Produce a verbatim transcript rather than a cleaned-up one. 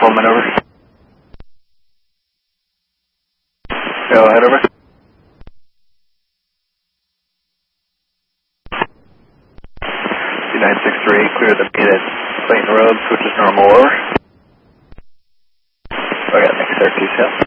Coleman, over. Go ahead, over. two nine six three, clear the beat at Clayton Road, switch is normal, over. Oh yeah, next air two,